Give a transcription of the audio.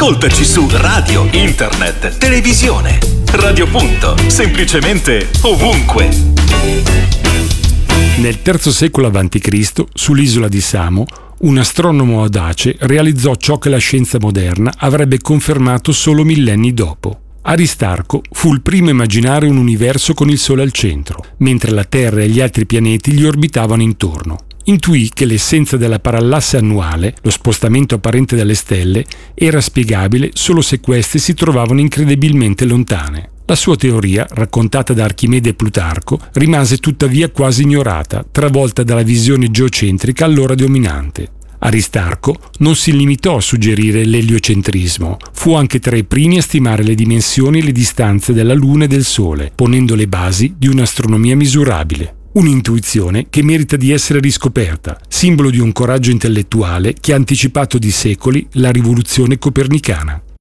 Ascoltaci su radio, internet, televisione. Radio Punto, semplicemente ovunque. Nel III secolo a.C., sull'isola di Samo, un astronomo audace realizzò ciò che la scienza moderna avrebbe confermato solo millenni dopo. Aristarco fu il primo a immaginare un universo con il Sole al centro, mentre la Terra e gli altri pianeti gli orbitavano intorno. Intuì che l'essenza della parallasse annuale, lo spostamento apparente delle stelle, era spiegabile solo se queste si trovavano incredibilmente lontane. La sua teoria, raccontata da Archimede e Plutarco, rimase tuttavia quasi ignorata, travolta dalla visione geocentrica allora dominante. Aristarco non si limitò a suggerire l'eliocentrismo, fu anche tra i primi a stimare le dimensioni e le distanze della Luna e del Sole, ponendo le basi di un'astronomia misurabile. Un'intuizione che merita di essere riscoperta, simbolo di un coraggio intellettuale che ha anticipato di secoli la rivoluzione copernicana.